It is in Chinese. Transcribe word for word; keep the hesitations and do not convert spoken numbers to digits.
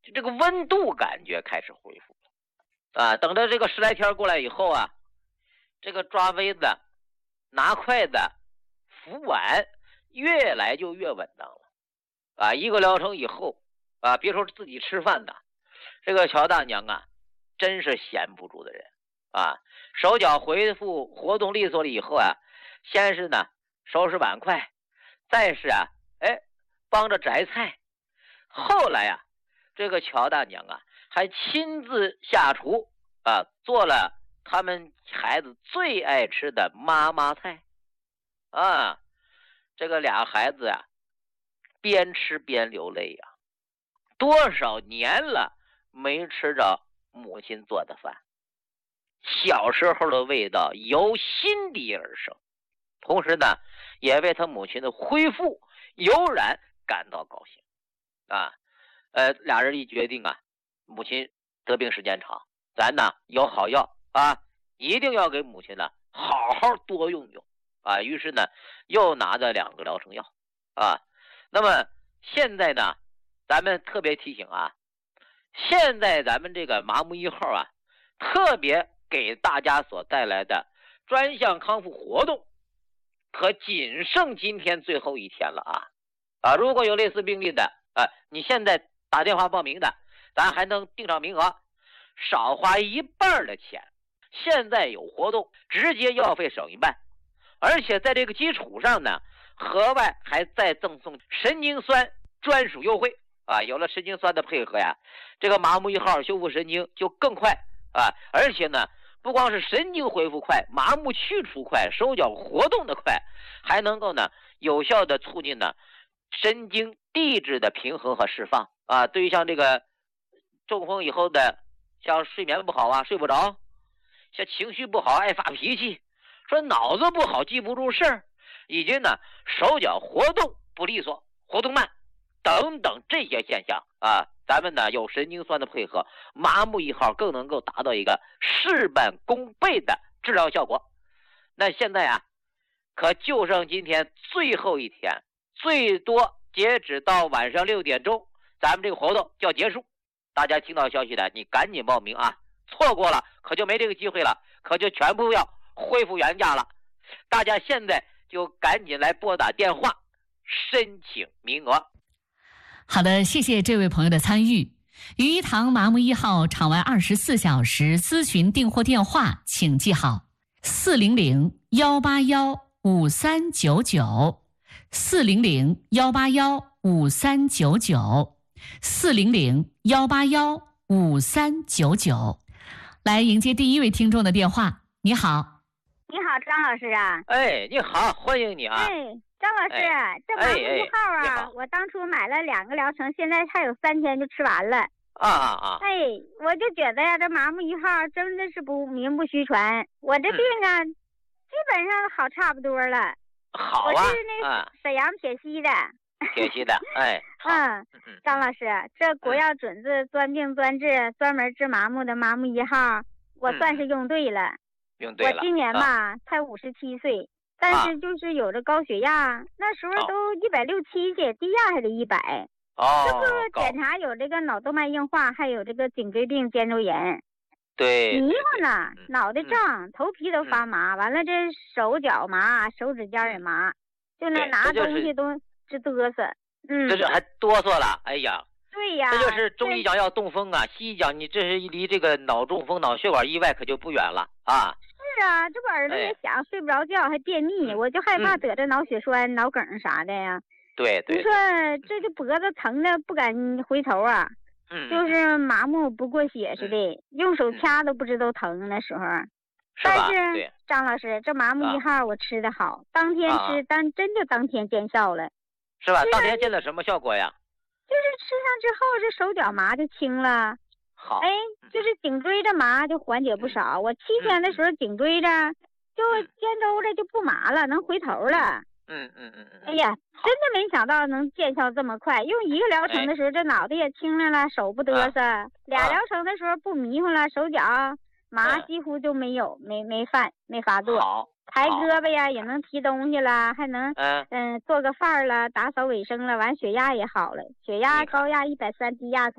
这个温度感觉开始恢复了啊。等到这个十来天过来以后啊，这个抓杯子、拿筷子、扶碗越来就越稳当了啊。一个疗程以后啊，别说自己吃饭的，这个乔大娘啊，真是闲不住的人啊。手脚恢复活动利索了以后啊，先是呢收拾碗筷，再是啊，哎，帮着摘菜。后来啊，这个乔大娘啊，还亲自下厨啊，做了他们孩子最爱吃的妈妈菜啊。这个俩孩子啊，边吃边流泪呀、啊，多少年了没吃着母亲做的饭，小时候的味道由心底而生，同时呢，也为他母亲的恢复油然感到高兴啊。呃，俩人一决定啊，母亲得病时间长，咱呢有好药啊，一定要给母亲呢好好多用用啊。于是呢，又拿着两个疗程药啊。那么现在呢，咱们特别提醒啊，现在咱们这个麻木一号啊，特别给大家所带来的专项康复活动，可仅剩今天最后一天了啊！啊，如果有类似病例的，啊，你现在打电话报名的，咱还能订上名额，少花一半的钱。现在有活动，直接药费省一半，而且在这个基础上呢，额外还再赠送神经酸专属优惠啊！有了神经酸的配合呀，这个麻木一号修复神经就更快啊！而且呢，不光是神经恢复快，麻木去除快，手脚活动的快，还能够呢有效的促进呢神经递质的平衡和释放啊。对于像这个中风以后的，像睡眠不好啊，睡不着，像情绪不好，爱发脾气，说脑子不好，记不住事儿，以及呢手脚活动不利索，活动慢等等这些现象啊，咱们呢有神经酸的配合，麻木一号更能够达到一个事半功倍的治疗效果。那现在啊，可就剩今天最后一天，最多截止到晚上六点钟，咱们这个活动就要结束。大家听到消息的，你赶紧报名啊！错过了可就没这个机会了，可就全部要恢复原价了。大家现在就赶紧来拨打电话申请名额。 好的，谢谢这位朋友的参与。于一堂麻木一号场外二十四小时咨询订货电话，请记好：四零零幺八幺五三九九，四零零幺八幺五三九九，四零零幺八幺五三九九。来迎接第一位听众的电话。你好。 你好，张老师啊。 哎，你好，欢迎你啊。 哎，张老师， 哎、 这麻木一号啊、 哎哎， 我当初买了两个疗程，现在还有三天就吃完了。 啊啊啊！ 哎，我就觉得呀，这麻木一号真的是不名不虚传，我这病啊，嗯、基本上好差不多了。 好啊。 我是那沈阳铁西的。 铁西的，哎。 嗯，张老师，这国药准字专病专治，专门治麻木的麻木一号，我算是用对了。 嗯、用对了。 我今年吧、啊、才五十七岁。但是就是有着高血压，啊、那时候都一百六七去，低压还得一百。 哦。 这不检查有这个脑动脉硬化，还有这个颈椎病、肩周炎。 对。 迷糊呢， 嗯、 脑袋胀、嗯，头皮都发麻，嗯、完了这手脚麻，手指尖也麻，就那拿东西都直嘚瑟。嗯。 这是还哆嗦了，哎呀。 对呀。 这就是中医讲要中风啊，西医讲你这是离这个脑中风、脑血管意外可就不远了啊。 是啊，这不耳朵也响、哎，睡不着觉，还便秘，嗯、我就害怕得这脑血栓、嗯、脑梗啥的呀。 对对。 你说这就脖子疼的不敢回头啊， 嗯， 就是麻木不过血似的，嗯、用手掐都不知道疼那时候。是但是张老师，这麻木一号我吃的好，啊、当天吃，当、啊、真就当天见效了。 是吧？当天见了什么效果呀？ 就是吃上之后，这手脚麻就轻了。 好， 哎，就是颈椎这麻就缓解不少。嗯、我七天的时候，颈椎这就肩周这就不麻了，能回头了。 嗯嗯嗯嗯。 哎呀，真的没想到能见效这么快。用一个疗程的时候，哎、这脑袋也轻了了，手不嘚瑟；啊、俩疗程的时候不迷糊了，手脚麻几乎就没有，没没犯，没发作。 好。 抬胳膊呀，也能提东西了，还能嗯嗯做个饭了，打扫卫生了，完血压也好了，血压高压一百三，低压